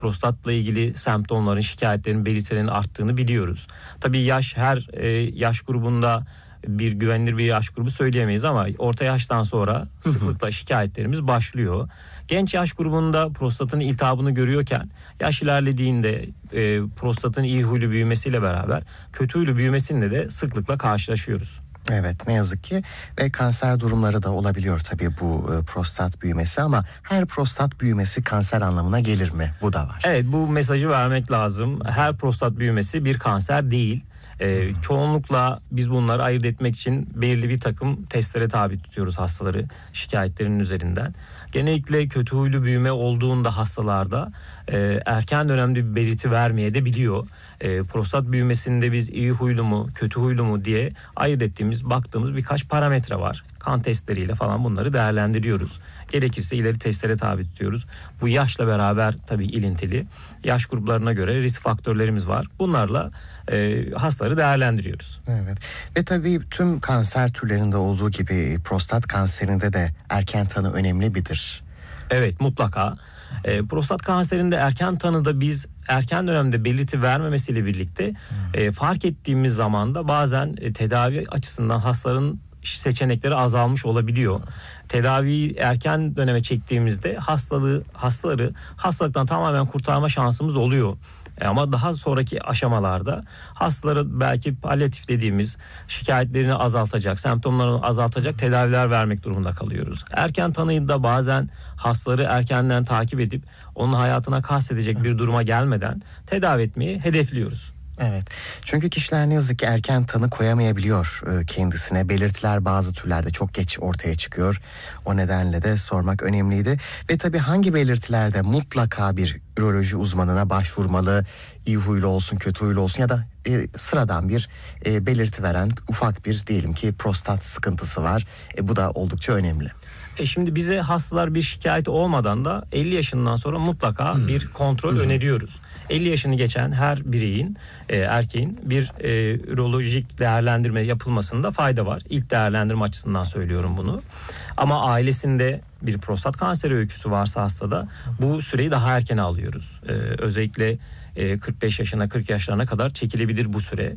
prostatla ilgili semptomların, şikayetlerin, belirtilerin arttığını biliyoruz. Tabii her yaş grubunda bir güvenilir bir yaş grubu söyleyemeyiz ama orta yaştan sonra sıklıkla şikayetlerimiz başlıyor. Genç yaş grubunda prostatın iltihabını görüyorken yaş ilerlediğinde prostatın iyi huylu büyümesiyle beraber kötü huylu büyümesiyle de sıklıkla karşılaşıyoruz. Evet, ne yazık ki ve kanser durumları da olabiliyor tabii bu prostat büyümesi, ama her prostat büyümesi kanser anlamına gelir mi? Bu da var. Evet, bu mesajı vermek lazım. Her prostat büyümesi bir kanser değil. Çoğunlukla biz bunları ayırt etmek için belirli bir takım testlere tabi tutuyoruz hastaları şikayetlerinin üzerinden. Genellikle kötü huylu büyüme olduğunda hastalarda erken dönemde bir belirti vermeye de biliyor. Prostat büyümesinde biz iyi huylu mu, kötü huylu mu diye ayırt ettiğimiz, baktığımız birkaç parametre var. Kan testleriyle falan bunları değerlendiriyoruz. Gerekirse ileri testlere tabi tutuyoruz. Bu yaşla beraber tabii ilintili. Yaş gruplarına göre risk faktörlerimiz var. Bunlarla hastaları değerlendiriyoruz. Evet. Ve tabii tüm kanser türlerinde olduğu gibi prostat kanserinde de erken tanı önemli midir? Evet, mutlaka. Prostat kanserinde erken tanıda biz erken dönemde belirti vermemesiyle birlikte fark ettiğimiz zaman da bazen tedavi açısından hastaların seçenekleri azalmış olabiliyor. Tedaviyi erken döneme çektiğimizde hastaları hastalıktan tamamen kurtarma şansımız oluyor. Ama daha sonraki aşamalarda hastalara belki palyatif dediğimiz şikayetlerini azaltacak, semptomlarını azaltacak tedaviler vermek durumunda kalıyoruz. Erken tanıyı da bazen hastaları erkenden takip edip onun hayatına kastedecek bir duruma gelmeden tedavi etmeyi hedefliyoruz. Evet. Çünkü kişiler ne yazık ki erken tanı koyamayabiliyor kendisine. Belirtiler bazı türlerde çok geç ortaya çıkıyor. O nedenle de sormak önemliydi. Ve tabii hangi belirtilerde mutlaka bir üroloji uzmanına başvurmalı, iyi huylu olsun, kötü huylu olsun ya da sıradan bir belirti veren ufak bir, diyelim ki prostat sıkıntısı var. Bu da oldukça önemli. Şimdi bize hastalar bir şikayeti olmadan da 50 yaşından sonra mutlaka bir kontrol öneriyoruz. 50 yaşını geçen her bireyin, erkeğin bir ürolojik değerlendirme yapılmasında fayda var. İlk değerlendirme açısından söylüyorum bunu. Ama ailesinde bir prostat kanseri öyküsü varsa hastada bu süreyi daha erken alıyoruz. Özellikle 45 yaşına, 40 yaşlarına kadar çekilebilir bu süre.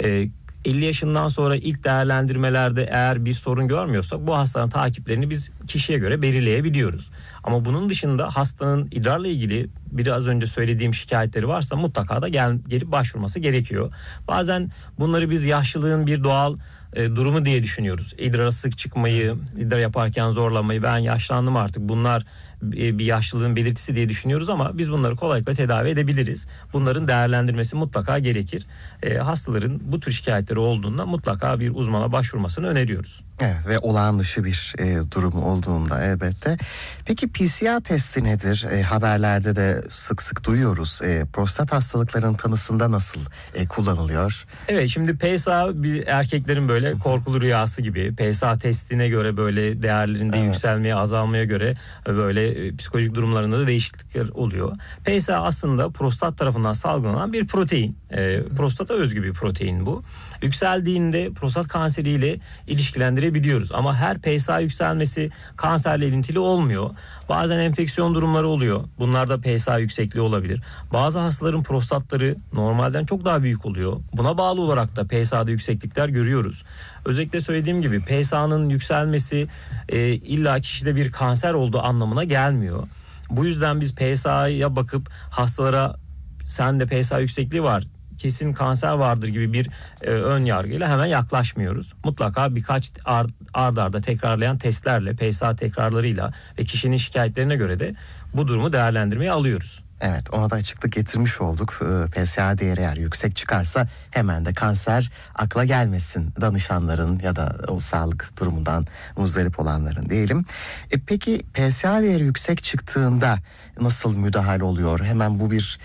50 yaşından sonra ilk değerlendirmelerde eğer bir sorun görmüyorsak bu hastanın takiplerini biz kişiye göre belirleyebiliyoruz. Ama bunun dışında hastanın idrarla ilgili biraz önce söylediğim şikayetleri varsa mutlaka da gelip başvurması gerekiyor. Bazen bunları biz yaşlılığın bir doğal durumu diye düşünüyoruz. İdrara sık çıkmayı, idrar yaparken zorlamayı, ben yaşlandım artık, bunlar bir yaşlılığın belirtisi diye düşünüyoruz ama biz bunları kolaylıkla tedavi edebiliriz. Bunların değerlendirmesi mutlaka gerekir. Hastaların bu tür şikayetleri olduğunda mutlaka bir uzmana başvurmasını öneriyoruz. Evet, ve olağan dışı bir durum olduğunda elbette. Peki PCR testi nedir? Haberlerde de sık sık duyuyoruz. Prostat hastalıklarının tanısında nasıl kullanılıyor? Evet, şimdi PSA bir erkeklerin böyle korkulu rüyası gibi. PSA testine göre böyle değerlerinde yükselmeye, azalmaya göre böyle psikolojik durumlarında da değişiklikler oluyor. PSA aslında prostat tarafından salgılanan bir protein. Prostata özgü bir protein bu. Yükseldiğinde prostat kanseriyle ilişkilendirebiliyoruz. Ama her PSA yükselmesi kanserle ilintili olmuyor. Bazen enfeksiyon durumları oluyor. Bunlarda PSA yüksekliği olabilir. Bazı hastaların prostatları normalden çok daha büyük oluyor. Buna bağlı olarak da PSA'da yükseklikler görüyoruz. Özellikle söylediğim gibi PSA'nın yükselmesi illa kişide bir kanser olduğu anlamına gelmiyor. Bu yüzden biz PSA'ya bakıp hastalara sende PSA yüksekliği var, kesin kanser vardır gibi bir ön yargıyla hemen yaklaşmıyoruz. Mutlaka birkaç ard arda tekrarlayan testlerle, PSA tekrarlarıyla ve kişinin şikayetlerine göre de bu durumu değerlendirmeye alıyoruz. Evet, ona da açıklık getirmiş olduk. PSA değeri eğer yüksek çıkarsa hemen de kanser akla gelmesin danışanların ya da o sağlık durumundan muzdarip olanların diyelim. Peki PSA değeri yüksek çıktığında nasıl müdahale oluyor? Hemen bu bir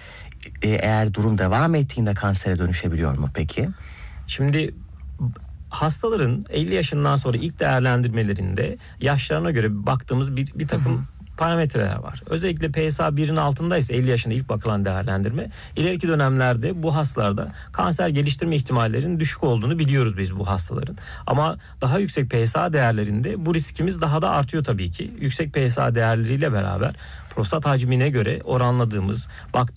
eğer durum devam ettiğinde kansere dönüşebiliyor mu peki? Şimdi hastaların 50 yaşından sonra ilk değerlendirmelerinde yaşlarına göre baktığımız bir takım parametreler var. Özellikle PSA 1'in altındaysa 50 yaşında ilk bakılan değerlendirme, ileriki dönemlerde bu hastalarda kanser geliştirme ihtimallerinin düşük olduğunu biliyoruz biz bu hastaların. Ama daha yüksek PSA değerlerinde bu riskimiz daha da artıyor tabii ki. Yüksek PSA değerleriyle beraber prostat hacmine göre oranladığımız, baktığımız